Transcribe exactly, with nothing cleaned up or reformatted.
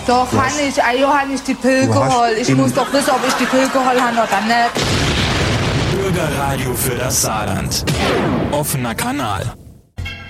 Doch, han ich, ah, han ich die Pille geholt. Ich muss doch wissen, ob ich die Pille geholt habe oder nicht. Bürgerradio für das Saarland. Offener Kanal.